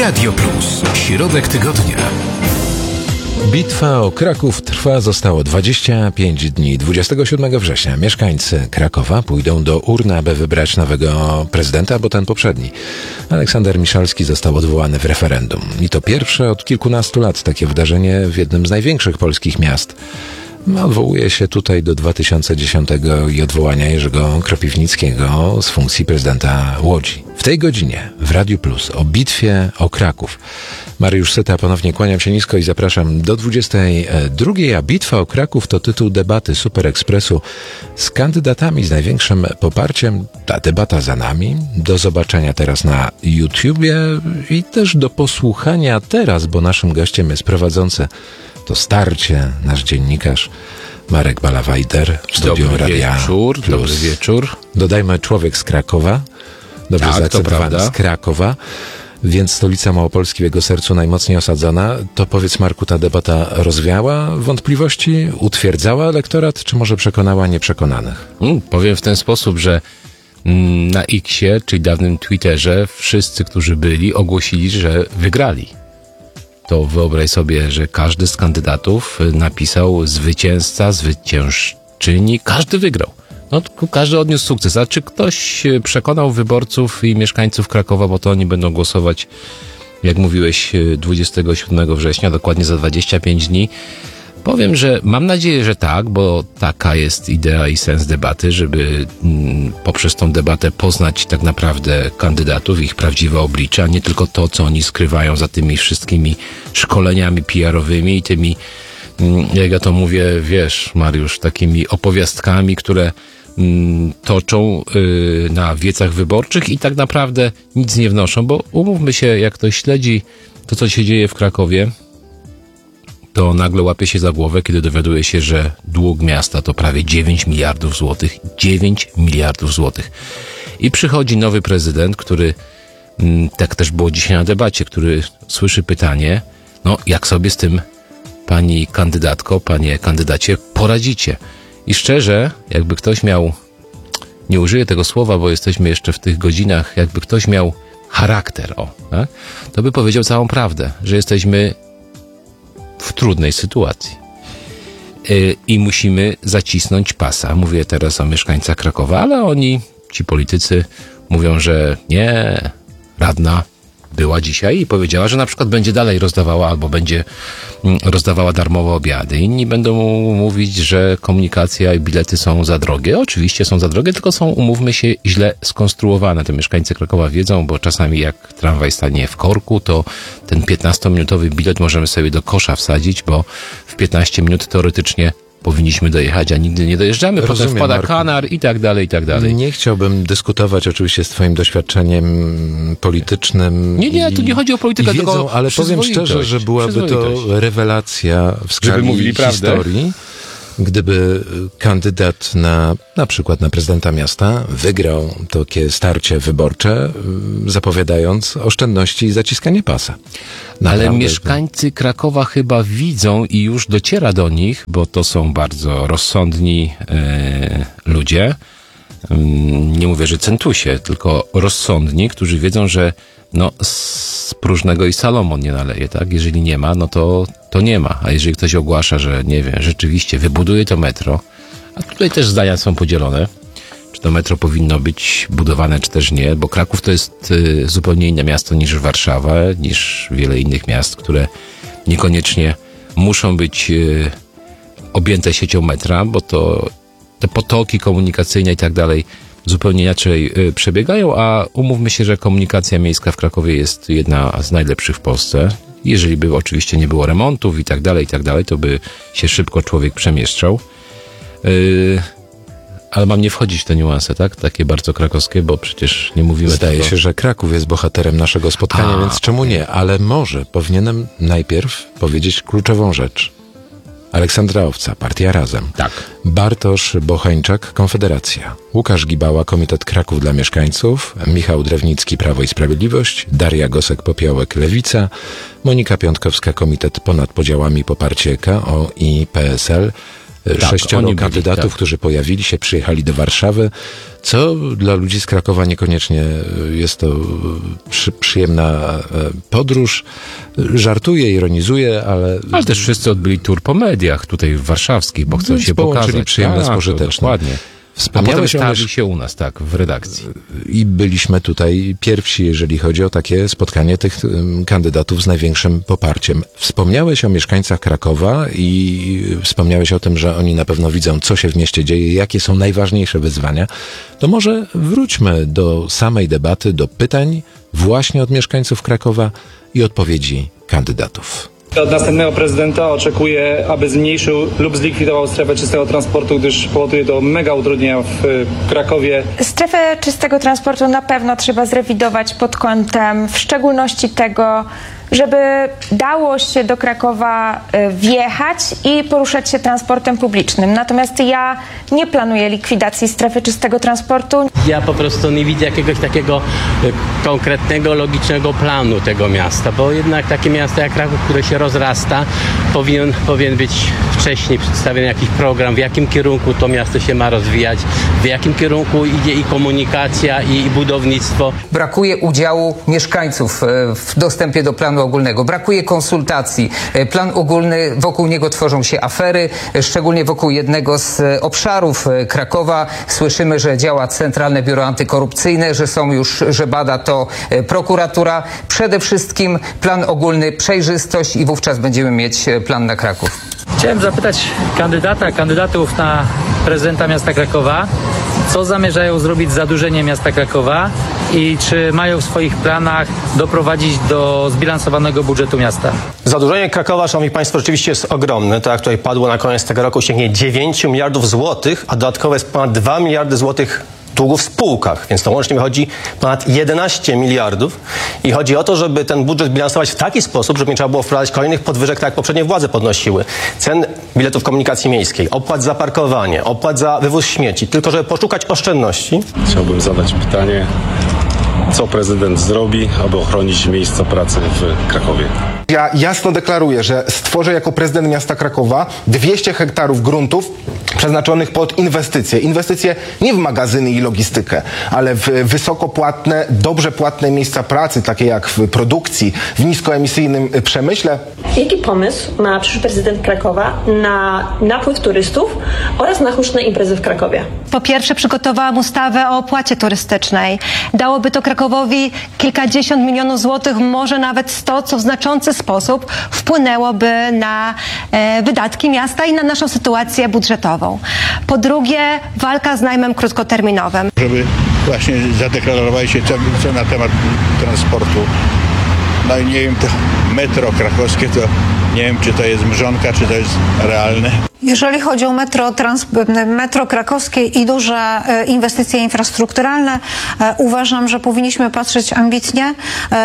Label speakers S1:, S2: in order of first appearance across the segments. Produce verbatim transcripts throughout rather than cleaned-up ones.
S1: Radio Plus. Środek tygodnia.
S2: Bitwa o Kraków trwa zostało dwadzieścia pięć dni. dwudziestego siódmego września mieszkańcy Krakowa pójdą do urny, aby wybrać nowego prezydenta, bo ten poprzedni, Aleksander Miszalski, został odwołany w referendum. I to pierwsze od kilkunastu lat takie wydarzenie w jednym z największych polskich miast. Odwołuje się tutaj do dwa tysiące dziesiątego i odwołania Jerzego Kropiwnickiego z funkcji prezydenta Łodzi. W tej godzinie w Radiu Plus o bitwie o Kraków. Mariusz Syta, ponownie kłaniam się nisko i zapraszam do dwudziestej drugiej, a Bitwa o Kraków to tytuł debaty Super Expressu z kandydatami z największym poparciem. Ta debata za nami. Do zobaczenia teraz na YouTubie i też do posłuchania teraz, bo naszym gościem jest prowadzący to starcie, nasz dziennikarz Marek Balawajder w studiu
S3: Dobry
S2: Radia
S3: wieczór,
S2: Plus.
S3: dobry wieczór.
S2: Dodajmy, człowiek z Krakowa, dobrze
S3: Tak, to
S2: zaakceptowany
S3: prawda.
S2: z Krakowa, więc stolica Małopolski w jego sercu najmocniej osadzona. To powiedz, Marku, ta debata rozwiała wątpliwości, utwierdzała elektorat, czy może przekonała nieprzekonanych?
S3: Mm, powiem w ten sposób, że mm, na Xie, czyli dawnym Twitterze, wszyscy, którzy byli, ogłosili, że wygrali. To wyobraź sobie, że każdy z kandydatów napisał zwycięzca, zwyciężczyni, każdy wygrał. No, każdy odniósł sukces. A czy ktoś przekonał wyborców i mieszkańców Krakowa, bo to oni będą głosować, jak mówiłeś, dwudziestego siódmego września, dokładnie za dwadzieścia pięć dni? Powiem, że mam nadzieję, że tak, bo taka jest idea i sens debaty, żeby mm, poprzez tą debatę poznać tak naprawdę kandydatów, ich prawdziwe oblicze, a nie tylko to, co oni skrywają za tymi wszystkimi szkoleniami P R-owymi i tymi, mm, jak ja to mówię, wiesz, Mariusz, takimi opowiastkami, które mm, toczą yy, na wiecach wyborczych i tak naprawdę nic nie wnoszą, bo umówmy się, jak ktoś śledzi to, co się dzieje w Krakowie, to nagle łapie się za głowę, kiedy dowiaduje się, że dług miasta to prawie dziewięć miliardów złotych. dziewięć miliardów złotych. I przychodzi nowy prezydent, który, tak też było dzisiaj na debacie, który słyszy pytanie, no jak sobie z tym, pani kandydatko, panie kandydacie, poradzicie? I szczerze, jakby ktoś miał, nie użyję tego słowa, bo jesteśmy jeszcze w tych godzinach, jakby ktoś miał charakter, o, tak? To by powiedział całą prawdę, że jesteśmy w trudnej sytuacji. Yy, I musimy zacisnąć pasa. Mówię teraz o mieszkańcach Krakowa, ale oni, ci politycy, mówią, że nie, radna była dzisiaj i powiedziała, że na przykład będzie dalej rozdawała albo będzie mm, rozdawała darmowe obiady. Inni będą mówić, że komunikacja i bilety są za drogie. Oczywiście są za drogie, tylko są, umówmy się, źle skonstruowane. To mieszkańcy Krakowa wiedzą, bo czasami jak tramwaj stanie w korku, to ten piętnastominutowy bilet możemy sobie do kosza wsadzić, bo w piętnaście minut teoretycznie powinniśmy dojechać, a nigdy nie dojeżdżamy. Potem
S2: Rozumiem,
S3: wpada
S2: Marku.
S3: kanar i tak dalej, i tak dalej.
S2: Nie chciałbym dyskutować oczywiście z twoim doświadczeniem politycznym.
S3: Nie, nie,
S2: i,
S3: tu nie chodzi o politykę,
S2: i wiedzą,
S3: tylko
S2: ale powiem
S3: przyzwoitość,
S2: szczerze, że byłaby to
S3: przyzwoitość.
S2: rewelacja w skali
S3: mówili prawdę.
S2: historii, gdyby kandydat na, na przykład na prezydenta miasta wygrał takie starcie wyborcze, zapowiadając oszczędności i zaciskanie pasa. Naprawdę.
S3: Ale mieszkańcy Krakowa chyba widzą i już dociera do nich, bo to są bardzo rozsądni e, ludzie. Mm, Nie mówię, że centusie, tylko rozsądni, którzy wiedzą, że no, z próżnego i Salomon nie naleje, tak? Jeżeli nie ma, no to, to nie ma. A jeżeli ktoś ogłasza, że nie wiem, rzeczywiście wybuduje to metro, a tutaj też zdania są podzielone, czy to metro powinno być budowane, czy też nie, bo Kraków to jest y, zupełnie inne miasto niż Warszawa, niż wiele innych miast, które niekoniecznie muszą być y, objęte siecią metra, bo to te potoki komunikacyjne i tak dalej zupełnie inaczej y, przebiegają, a umówmy się, że komunikacja miejska w Krakowie jest jedna z najlepszych w Polsce. Jeżeli by oczywiście nie było remontów i tak dalej, i tak dalej, to by się szybko człowiek przemieszczał. Y, Ale mam nie wchodzić w te niuanse, tak? Takie bardzo krakowskie, bo przecież nie mówimy
S2: Zdaje
S3: tego.
S2: się, że Kraków jest bohaterem naszego spotkania,
S3: A,
S2: więc czemu nie? Ale może powinienem najpierw powiedzieć kluczową rzecz. Aleksandra Owca, Partia Razem.
S3: Tak.
S2: Bartosz Bochańczak, Konfederacja. Łukasz Gibała, Komitet Kraków dla Mieszkańców. Michał Drewnicki, Prawo i Sprawiedliwość. Daria Gosek-Popiołek, Lewica. Monika Piątkowska, Komitet Ponad Podziałami, Poparcie K O i P S L.
S3: Tak,
S2: Sześcioro kandydatów, byli, tak. którzy pojawili się, przyjechali do Warszawy, co dla ludzi z Krakowa niekoniecznie jest to przy, przyjemna podróż. Żartuję, ironizuję, ale...
S3: Ale też wszyscy odbyli tour po mediach tutaj warszawskich, bo chcą się pokazać.
S2: Czyli przyjemne z pożyteczne.
S3: Dokładnie. A potem stawili się u nas, tak, w redakcji.
S2: I byliśmy tutaj pierwsi, jeżeli chodzi o takie spotkanie tych kandydatów z największym poparciem. Wspomniałeś o mieszkańcach Krakowa i wspomniałeś o tym, że oni na pewno widzą, co się w mieście dzieje, jakie są najważniejsze wyzwania. To może wróćmy do samej debaty, do pytań właśnie od mieszkańców Krakowa i odpowiedzi kandydatów.
S4: Od następnego prezydenta oczekuję, aby zmniejszył lub zlikwidował strefę czystego transportu, gdyż powoduje to mega utrudnienia w Krakowie.
S5: Strefę czystego transportu na pewno trzeba zrewidować pod kątem w szczególności tego, żeby dało się do Krakowa wjechać i poruszać się transportem publicznym. Natomiast ja nie planuję likwidacji strefy czystego transportu.
S6: Ja po prostu nie widzę jakiegoś takiego konkretnego, logicznego planu tego miasta, bo jednak takie miasto jak Kraków, które się rozrasta, powinien, powinien być wcześniej przedstawiony jakiś program, w jakim kierunku to miasto się ma rozwijać, w jakim kierunku idzie i komunikacja, i budownictwo.
S7: Brakuje udziału mieszkańców w dostępie do planu ogólnego. Brakuje konsultacji. Plan ogólny, wokół niego tworzą się afery, szczególnie wokół jednego z obszarów Krakowa. Słyszymy, że działa Centralne Biuro Antykorupcyjne, że są już, że bada to prokuratura. Przede wszystkim plan ogólny, przejrzystość i wówczas będziemy mieć plan na Kraków.
S8: Chciałem zapytać kandydata, kandydatów na prezydenta miasta Krakowa, co zamierzają zrobić z zadłużeniem miasta Krakowa i czy mają w swoich planach doprowadzić do zbilansowanego budżetu miasta?
S9: Zadłużenie Krakowa, szanowni państwo, rzeczywiście jest ogromne. Tak jak tutaj padło, na koniec tego roku sięgnie dziewięć miliardów złotych, a dodatkowo jest ponad dwa miliardy złotych długu w spółkach, więc to łącznie wychodzi ponad jedenaście miliardów i chodzi o to, żeby ten budżet bilansować w taki sposób, żeby nie trzeba było wprowadzać kolejnych podwyżek, tak jak poprzednie władze podnosiły. Cen biletów komunikacji miejskiej, opłat za parkowanie, opłat za wywóz śmieci, tylko żeby poszukać oszczędności.
S10: Chciałbym zadać pytanie, co prezydent zrobi, aby ochronić miejsca pracy w Krakowie.
S11: Ja jasno deklaruję, że stworzę jako prezydent miasta Krakowa dwieście hektarów gruntów przeznaczonych pod inwestycje. Inwestycje nie w magazyny i logistykę, ale w wysokopłatne, dobrze płatne miejsca pracy, takie jak w produkcji, w niskoemisyjnym przemyśle.
S12: Jaki pomysł ma przyszły prezydent Krakowa na napływ turystów oraz na huczne imprezy w Krakowie?
S13: Po pierwsze, przygotowałam ustawę o opłacie turystycznej. Dałoby to Krakowowi kilkadziesiąt milionów złotych, może nawet sto, co w znaczący sposób wpłynęłoby na e, wydatki miasta i na naszą sytuację budżetową. Po drugie, walka z najmem krótkoterminowym.
S14: Żeby właśnie zadeklarowali się co, co na temat transportu. No i nie wiem, to metro krakowskie, to nie wiem, czy to jest mrzonka, czy to jest realne.
S15: Jeżeli chodzi o metro, trans, metro krakowskie i duże inwestycje infrastrukturalne, uważam, że powinniśmy patrzeć ambitnie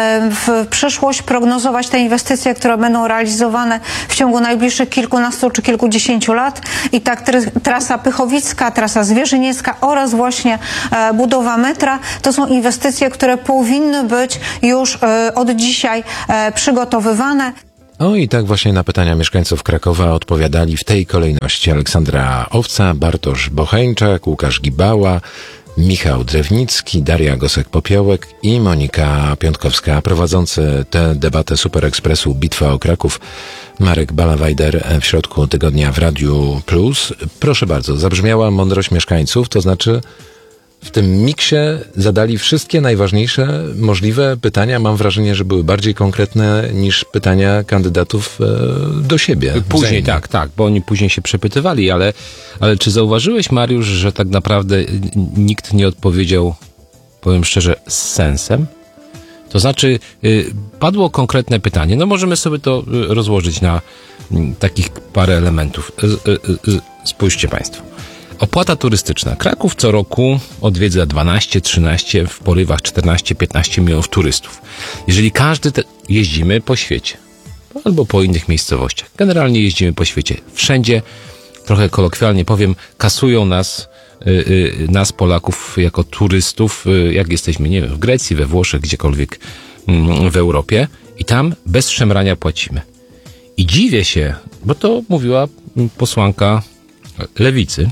S15: w przyszłość, prognozować te inwestycje, które będą realizowane w ciągu najbliższych kilkunastu czy kilkudziesięciu lat. I tak trasa Pychowicka, trasa Zwierzyniecka oraz właśnie budowa metra to są inwestycje, które powinny być już od dzisiaj przygotowywane.
S2: O i tak właśnie na pytania mieszkańców Krakowa odpowiadali w tej kolejności Aleksandra Owca, Bartosz Bocheńczak, Łukasz Gibała, Michał Drewnicki, Daria Gosek-Popiołek i Monika Piątkowska. Prowadzący tę debatę Super Expressu Bitwa o Kraków Marek Balawajder w środku tygodnia w Radiu Plus. Proszę bardzo, zabrzmiała mądrość mieszkańców, to znaczy w tym miksie zadali wszystkie najważniejsze możliwe pytania. Mam wrażenie, że były bardziej konkretne niż pytania kandydatów do siebie.
S3: Później
S2: wzajemnie.
S3: tak, tak, bo oni później się przepytywali, ale, ale czy zauważyłeś, Mariusz, że tak naprawdę nikt nie odpowiedział, powiem szczerze, z sensem? To znaczy, padło konkretne pytanie. No możemy sobie to rozłożyć na takich parę elementów. Spójrzcie Państwo. Opłata turystyczna. Kraków co roku odwiedza dwanaście, trzynaście, w porywach czternaście, piętnaście milionów turystów. Jeżeli każdy te... jeździmy po świecie albo po innych miejscowościach. Generalnie jeździmy po świecie. Wszędzie, trochę kolokwialnie powiem, kasują nas, yy, yy, nas Polaków jako turystów, yy, jak jesteśmy, nie wiem, w Grecji, we Włoszech, gdziekolwiek yy, w Europie i tam bez szemrania płacimy. I dziwię się, bo to mówiła posłanka Lewicy,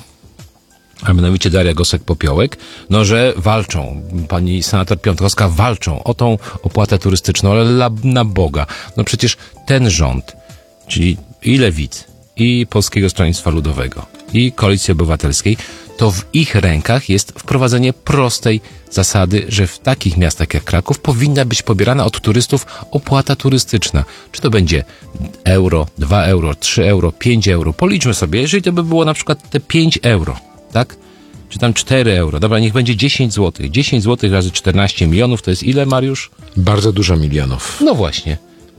S3: a mianowicie Daria Gosek-Popiołek, no że walczą, pani senator Piontkowska walczą o tą opłatę turystyczną, ale la, na Boga. No przecież ten rząd, czyli i Lewicy, i Polskiego Stronnictwa Ludowego, i Koalicji Obywatelskiej, to w ich rękach jest wprowadzenie prostej zasady, że w takich miastach jak Kraków powinna być pobierana od turystów opłata turystyczna. Czy to będzie euro, dwa euro, trzy euro, pięć euro. Policzmy sobie, jeżeli to by było na przykład te pięć euro, tak? Czy tam cztery euro. Dobra, niech będzie dziesięć złotych. dziesięć złotych razy czternaście milionów to jest ile, Mariusz?
S2: Bardzo dużo milionów.
S3: No właśnie.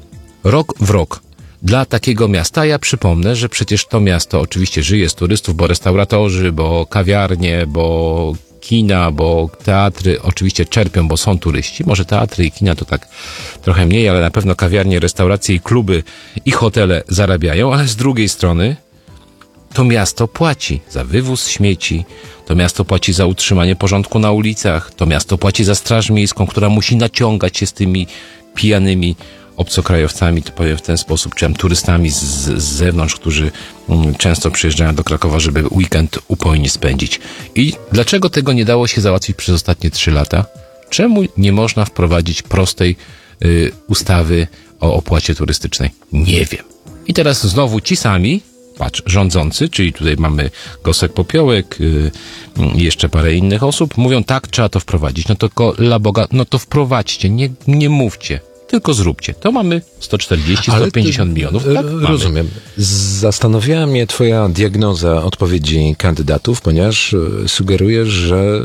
S3: Rok w rok. Dla takiego miasta, ja przypomnę, że przecież to miasto oczywiście żyje z turystów, bo restauratorzy, bo kawiarnie, bo kina, bo teatry oczywiście czerpią, bo są turyści. Może teatry i kina to tak trochę mniej, ale na pewno kawiarnie, restauracje i kluby i hotele zarabiają, ale z drugiej strony to miasto płaci za wywóz śmieci, to miasto płaci za utrzymanie porządku na ulicach, to miasto płaci za straż miejską, która musi naciągać się z tymi pijanymi obcokrajowcami, to powiem w ten sposób, czy turystami z, z zewnątrz, którzy mm, często przyjeżdżają do Krakowa, żeby weekend upojnie spędzić. I dlaczego tego nie dało się załatwić przez ostatnie trzy lata? Czemu nie można wprowadzić prostej y, ustawy o opłacie turystycznej? Nie wiem. I teraz znowu ci sami, patrz, rządzący, czyli tutaj mamy Gosek-Popiołek i yy, jeszcze parę innych osób, mówią tak, trzeba to wprowadzić. No to dla Boga, no to wprowadźcie, nie, nie mówcie. Tylko zróbcie. To mamy sto czterdzieści, sto pięćdziesiąt milionów. Tak,
S2: rozumiem. Zastanawiała mnie twoja diagnoza odpowiedzi kandydatów, ponieważ sugerujesz, że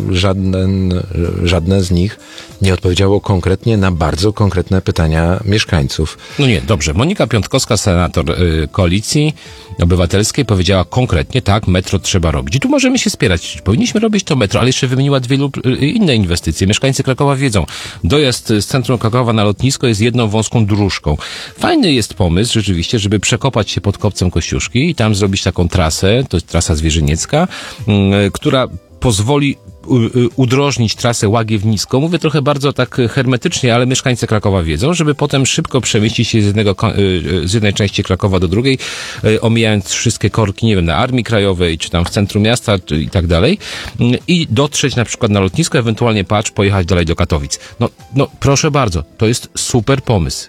S2: żaden, żadne z nich nie odpowiedziało konkretnie na bardzo konkretne pytania mieszkańców.
S3: No nie, dobrze. Monika Piątkowska, senator y, Koalicji Obywatelskiej, powiedziała konkretnie, tak, metro trzeba robić. I tu możemy się spierać. Powinniśmy robić to metro, ale jeszcze wymieniła dwie lub y, inne inwestycje. Mieszkańcy Krakowa wiedzą. Dojazd z centrum Krakowa na lotnisko jest jedną wąską dróżką. Fajny jest pomysł rzeczywiście, żeby przekopać się pod Kopcem Kościuszki i tam zrobić taką trasę, to jest trasa zwierzyniecka, y, która pozwoli udrożnić trasę Łagiew-Nisko. Mówię trochę bardzo tak hermetycznie, ale mieszkańcy Krakowa wiedzą, żeby potem szybko przemieścić się z, jednego, z jednej części Krakowa do drugiej, omijając wszystkie korki, nie wiem, na Armii Krajowej, czy tam w centrum miasta i tak dalej, i dotrzeć na przykład na lotnisko, ewentualnie patrz, pojechać dalej do Katowic. No, no proszę bardzo, to jest super pomysł.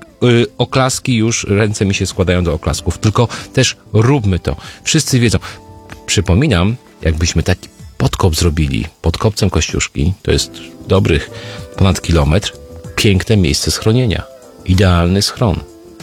S3: Oklaski już, ręce mi się składają do oklasków, tylko też róbmy to. Wszyscy wiedzą. Przypominam, jakbyśmy taki podkop zrobili pod Kopcem Kościuszki, to jest dobrych ponad kilometr, piękne miejsce schronienia. Idealny schron.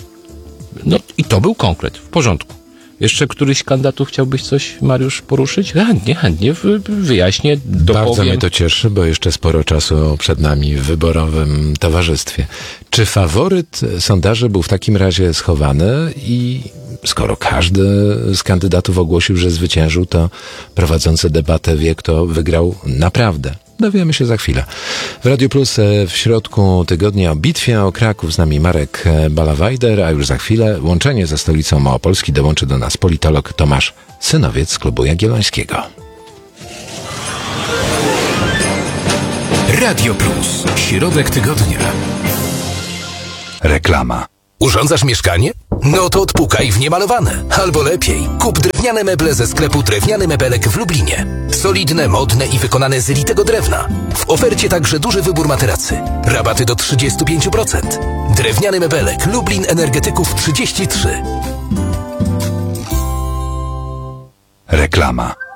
S3: No i to był konkret, w porządku. Jeszcze któryś kandydatów chciałbyś coś, Mariusz, poruszyć? Chętnie, chętnie wyjaśnię, dopowiem.
S2: Bardzo mnie to cieszy, bo jeszcze sporo czasu przed nami w wyborowym towarzystwie. Czy faworyt sondaży był w takim razie schowany i skoro każdy z kandydatów ogłosił, że zwyciężył, to prowadzący debatę wie, kto wygrał naprawdę? Dowiemy się za chwilę. W Radio Plus w środku tygodnia o bitwie o Kraków z nami Marek Balawajder, a już za chwilę łączenie ze stolicą Małopolski dołączy do nas politolog Tomasz Synowiec z Klubu Jagiellońskiego.
S1: Radio Plus. Środek tygodnia.
S2: Reklama.
S1: Urządzasz mieszkanie? No to odpukaj w niemalowane. Albo lepiej, kup drewniane meble ze sklepu Drewniany Mebelek w Lublinie. Solidne, modne i wykonane z litego drewna. W ofercie także duży wybór materacy. Rabaty do trzydzieści pięć procent. Drewniany Mebelek, Lublin Energetyków trzydzieści trzy.
S2: Reklama.